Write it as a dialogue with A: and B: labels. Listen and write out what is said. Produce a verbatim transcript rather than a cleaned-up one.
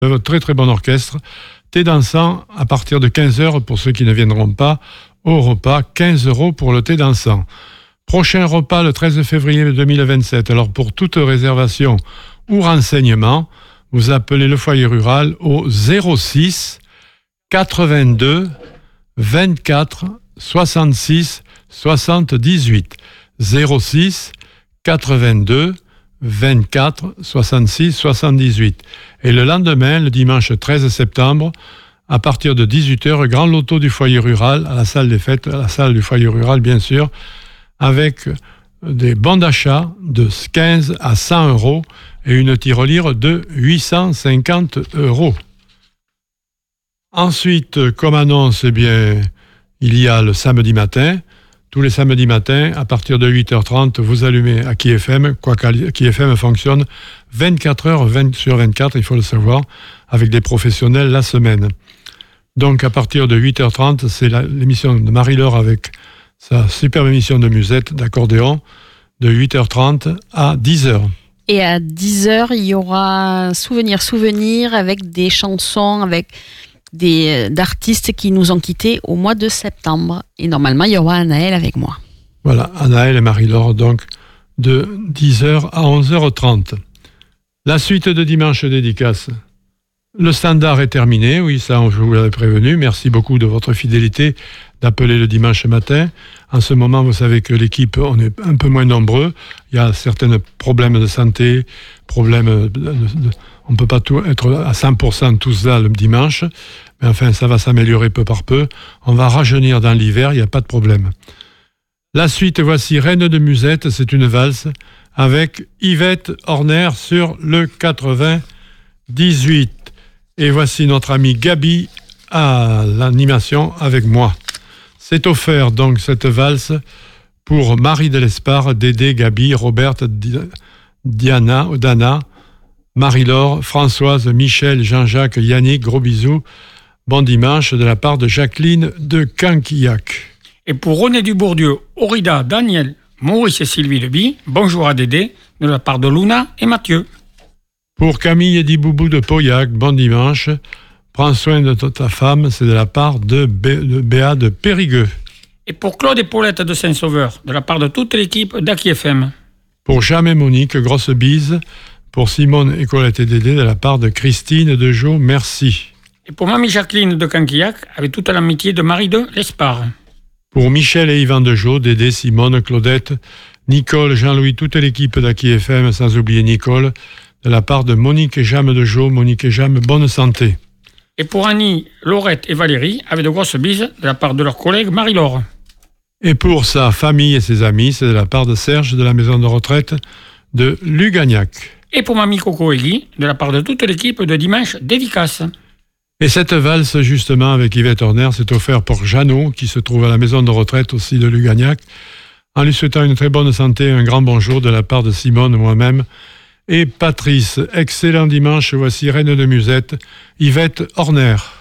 A: Très très bon orchestre. Thé dansant à partir de quinze heures pour ceux qui ne viendront pas au repas. quinze euros pour le thé dansant. Prochain repas le treize février deux mille vingt-sept. Alors pour toute réservation ou renseignement, vous appelez le foyer rural au zéro six quatre-vingt-deux vingt-quatre soixante-six soixante-dix-huit. zéro six quatre-vingt-deux vingt-quatre soixante-six soixante-dix-huit. Et le lendemain, le dimanche treize septembre, à partir de dix-huit heures, grand loto du foyer rural, à la salle des fêtes, à la salle du foyer rural bien sûr, avec des bons d'achat de quinze à cent euros et une tirelire de huit cent cinquante euros. Ensuite, comme annonce, eh bien, il y a le samedi matin. Tous les samedis matins, à partir de huit heures trente, vous allumez à Aki F M, quoi qu'Aki F M fonctionne vingt-quatre heures vingt sur vingt-quatre, il faut le savoir, avec des professionnels la semaine. Donc à partir de huit heures trente, c'est la, l'émission de Marie-Laure avec sa superbe émission de musette, d'accordéon, de huit heures trente à dix heures.
B: Et à dix heures, il y aura Souvenir, Souvenir avec des chansons, avec des, d'artistes qui nous ont quittés au mois de septembre. Et normalement, il y aura Anaël avec moi.
A: Voilà, Anaël et Marie-Laure, donc, de dix heures à onze heures trente. La suite de dimanche dédicace. Le standard est terminé, oui, ça, je vous l'avais prévenu. Merci beaucoup de votre fidélité d'appeler le dimanche matin. En ce moment, vous savez que l'équipe, on est un peu moins nombreux. Il y a certains problèmes de santé, problèmes... De, de, de, on ne peut pas tout être à cent pour cent tous là le dimanche, mais enfin, ça va s'améliorer peu par peu. On va rajeunir dans l'hiver, il n'y a pas de problème. La suite, voici Reine de Musette, c'est une valse, avec Yvette Horner sur le quatre-vingt-dix-huit. Et voici notre amie Gabi à l'animation avec moi. C'est offert donc cette valse pour Marie de l'Espard, Dédé, Gabi, Roberte, Diana, Dana, Marie-Laure, Françoise, Michel, Jean-Jacques, Yannick, gros bisous. Bon dimanche de la part de Jacqueline de Canquillac.
C: Et pour René Dubourdieu, Aurida, Daniel, Maurice et Sylvie Leby, bonjour à Dédé, de la part de Luna et Mathieu.
A: Pour Camille et Diboubou de Pauillac, bon dimanche. Prends soin de ta femme, c'est de la part de, Bé- de Béa de Périgueux.
C: Et pour Claude et Paulette de Saint-Sauveur, de la part de toute l'équipe d'Aki F M.
A: Pour Jeanne et Monique, grosse bise. Pour Simone et Colette et Dédé, de la part de Christine de Jo, merci.
C: Et pour Mamie Jacqueline de Canquillac, avec toute l'amitié de Marie de l'Espard.
A: Pour Michel et Yvan de Jo, Dédé, Simone, Claudette, Nicole, Jean-Louis, toute l'équipe d'Aki F M, sans oublier Nicole, de la part de Monique et Jam de Jo. Monique et Jam, bonne santé.
C: Et pour Annie, Laurette et Valérie, avec de grosses bises, de la part de leur collègue Marie-Laure.
A: Et pour sa famille et ses amis, c'est de la part de Serge, de la maison de retraite de Lugagnac.
C: Et pour Mamie Coco et Guy, de la part de toute l'équipe de Dimanche Dédicace.
A: Et cette valse, justement, avec Yvette Horner, c'est offert pour Jeannot, qui se trouve à la maison de retraite aussi de Lugagnac, en lui souhaitant une très bonne santé et un grand bonjour de la part de Simone, moi-même, et Patrice. Excellent dimanche, voici Reine de Musette, Yvette Horner.